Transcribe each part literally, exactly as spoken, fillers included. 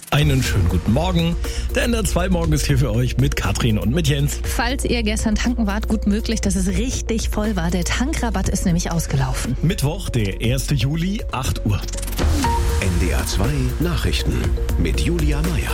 Einen schönen guten Morgen. Der N D R zwei Morgen ist hier für euch mit Katrin und mit Jens. Falls ihr gestern tanken wart, gut möglich, dass es richtig voll war. Der Tankrabatt ist nämlich ausgelaufen. Mittwoch, der ersten Juli, acht Uhr. N D R zwei Nachrichten mit Julia Meyer.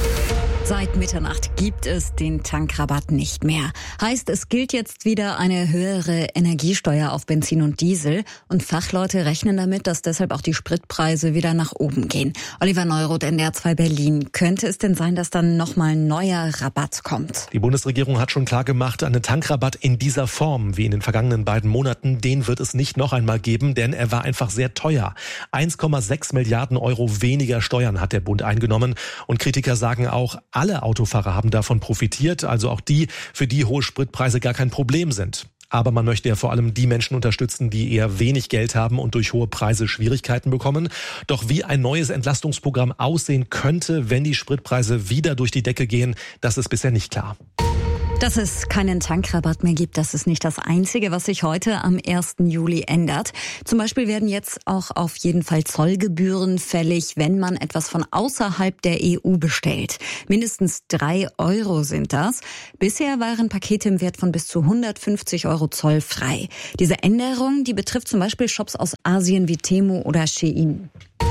Seit Mitternacht gibt es den Tankrabatt nicht mehr. Heißt, es gilt jetzt wieder eine höhere Energiesteuer auf Benzin und Diesel. Und Fachleute rechnen damit, dass deshalb auch die Spritpreise wieder nach oben gehen. Oliver Neuroth, N D R zwei Berlin. Könnte es denn sein, dass dann nochmal ein neuer Rabatt kommt? Die Bundesregierung hat schon klar gemacht, einen Tankrabatt in dieser Form wie in den vergangenen beiden Monaten, den wird es nicht noch einmal geben, denn er war einfach sehr teuer. eins Komma sechs Milliarden Euro weniger Steuern hat der Bund eingenommen. Und Kritiker sagen auch, alle Autofahrer haben davon profitiert, also auch die, für die hohe Spritpreise gar kein Problem sind. Aber man möchte ja vor allem die Menschen unterstützen, die eher wenig Geld haben und durch hohe Preise Schwierigkeiten bekommen. Doch wie ein neues Entlastungsprogramm aussehen könnte, wenn die Spritpreise wieder durch die Decke gehen, das ist bisher nicht klar. Dass es keinen Tankrabatt mehr gibt, das ist nicht das Einzige, was sich heute am ersten Juli ändert. Zum Beispiel werden jetzt auch auf jeden Fall Zollgebühren fällig, wenn man etwas von außerhalb der E U bestellt. Mindestens drei Euro sind das. Bisher waren Pakete im Wert von bis zu hundertfünfzig Euro zollfrei. Diese Änderung, die betrifft zum Beispiel Shops aus Asien wie Temu oder Shein.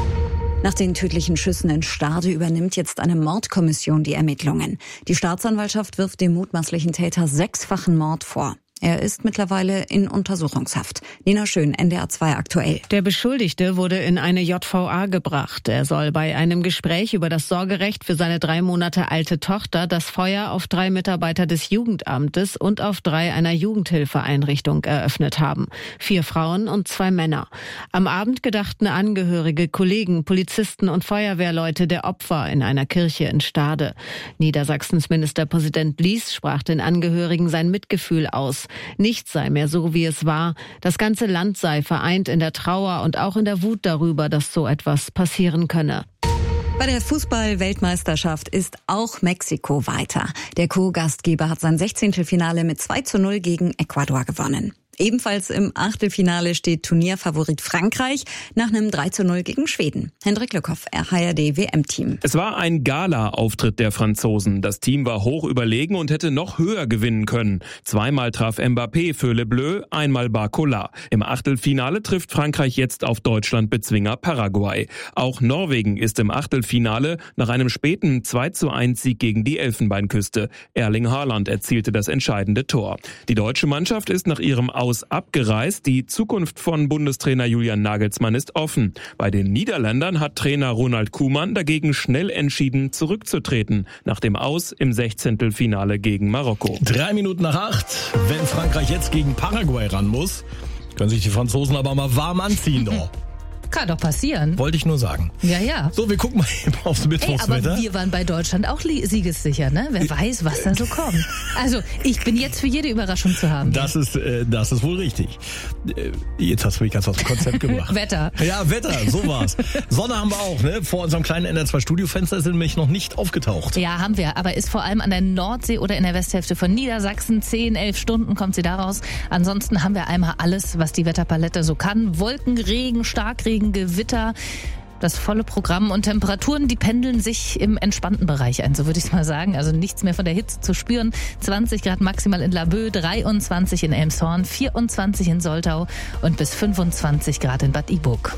Nach den tödlichen Schüssen in Stade übernimmt jetzt eine Mordkommission die Ermittlungen. Die Staatsanwaltschaft wirft dem mutmaßlichen Täter sechsfachen Mord vor. Er ist mittlerweile in Untersuchungshaft. Nina Schön, N D R zwei aktuell. Der Beschuldigte wurde in eine J V A gebracht. Er soll bei einem Gespräch über das Sorgerecht für seine drei Monate alte Tochter das Feuer auf drei Mitarbeiter des Jugendamtes und auf drei einer Jugendhilfeeinrichtung eröffnet haben. Vier Frauen und zwei Männer. Am Abend gedachten Angehörige, Kollegen, Polizisten und Feuerwehrleute der Opfer in einer Kirche in Stade. Niedersachsens Ministerpräsident Lies sprach den Angehörigen sein Mitgefühl aus. Nichts sei mehr so, wie es war. Das ganze Land sei vereint in der Trauer und auch in der Wut darüber, dass so etwas passieren könne. Bei der Fußball-Weltmeisterschaft ist auch Mexiko weiter. Der Co-Gastgeber hat sein Sechzehntelfinale mit zwei zu null gegen Ecuador gewonnen. Ebenfalls im Achtelfinale steht Turnierfavorit Frankreich nach einem drei zu null gegen Schweden. Hendrik Lückhoff, H R D W M-Team. Es war ein Gala-Auftritt der Franzosen. Das Team war hoch überlegen und hätte noch höher gewinnen können. Zweimal traf Mbappé für Le Bleu, einmal Barcola. Im Achtelfinale trifft Frankreich jetzt auf Deutschland-Bezwinger Paraguay. Auch Norwegen ist im Achtelfinale nach einem späten zwei zu eins Sieg gegen die Elfenbeinküste. Erling Haaland erzielte das entscheidende Tor. Die deutsche Mannschaft ist nach ihrem Aus abgereist. Die Zukunft von Bundestrainer Julian Nagelsmann ist offen. Bei den Niederländern hat Trainer Ronald Koeman dagegen schnell entschieden, zurückzutreten. Nach dem Aus im Sechzehntelfinale gegen Marokko. Drei Minuten nach acht. Wenn Frankreich jetzt gegen Paraguay ran muss, können sich die Franzosen aber mal warm anziehen, doch. Kann doch passieren. Wollte ich nur sagen. Ja, ja. So, wir gucken mal eben aufs Mittwochswetter. Ey, aber wir waren bei Deutschland auch siegessicher, ne? Wer weiß, was da so kommt. Also, ich bin jetzt für jede Überraschung zu haben. Das ist, äh, das ist wohl richtig. Äh, jetzt hast du mich ganz aus dem Konzept gebracht. Wetter. Ja, Wetter, so war's. Sonne haben wir auch, ne? Vor unserem kleinen N D R zwei Studiofenster sind nämlich noch nicht aufgetaucht. Ja, haben wir. Aber ist vor allem an der Nordsee oder in der Westhälfte von Niedersachsen. zehn, elf Stunden kommt sie da raus. Ansonsten haben wir einmal alles, was die Wetterpalette so kann. Wolken, Regen, Starkregen, Gewitter, das volle Programm und Temperaturen, die pendeln sich im entspannten Bereich ein, so würde ich es mal sagen. Also nichts mehr von der Hitze zu spüren. zwanzig Grad maximal in Laboe, dreiundzwanzig in Elmshorn, vierundzwanzig in Soltau und bis fünfundzwanzig Grad in Bad Iburg.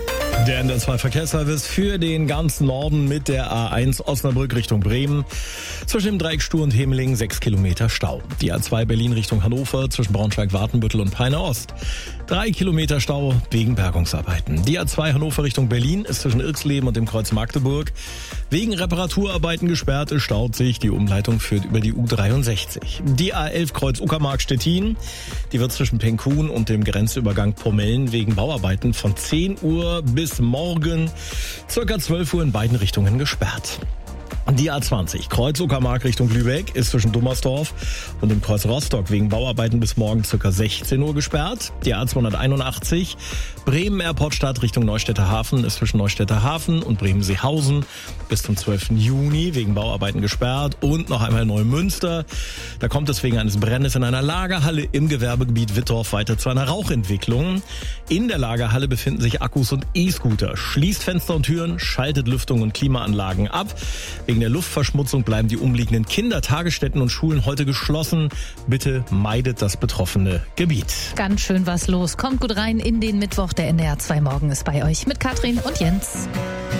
Der N D R zwei Verkehrsservice für den ganzen Norden mit der A eins Osnabrück Richtung Bremen. Zwischen dem Dreieck Stur und Hemeling sechs Kilometer Stau. Die A zwei Berlin Richtung Hannover zwischen Braunschweig, Watenbüttel und Peine Ost. Drei Kilometer Stau wegen Bergungsarbeiten. Die A zwei Hannover Richtung Berlin ist zwischen Irksleben und dem Kreuz Magdeburg. Wegen Reparaturarbeiten gesperrt, es staut sich. Die Umleitung führt über die U dreiundsechzig. Die A elf Kreuz Uckermark-Stettin. Die wird zwischen Penkhuhn und dem Grenzübergang Pomellen wegen Bauarbeiten von zehn Uhr bis morgen circa zwölf Uhr in beiden Richtungen gesperrt. Die A zwanzig, Kreuz Uckermark Richtung Lübeck, ist zwischen Dummersdorf und dem Kreuz Rostock wegen Bauarbeiten bis morgen ca. sechzehn Uhr gesperrt. Die A zweihunderteinundachtzig, Bremen-Airportstadt Richtung Neustädter Hafen, ist zwischen Neustädter Hafen und Bremen-Seehausen bis zum zwölften Juni wegen Bauarbeiten gesperrt. Und noch einmal Neumünster. Da kommt es wegen eines Brandes in einer Lagerhalle im Gewerbegebiet Wittorf weiter zu einer Rauchentwicklung. In der Lagerhalle befinden sich Akkus und E-Scooter. Schließt Fenster und Türen, schaltet Lüftung und Klimaanlagen ab. Wegen der Luftverschmutzung bleiben die umliegenden Kindertagesstätten und Schulen heute geschlossen. Bitte meidet das betroffene Gebiet. Ganz schön was los. Kommt gut rein in den Mittwoch. Der N D R zwei Morgen ist bei euch mit Katrin und Jens.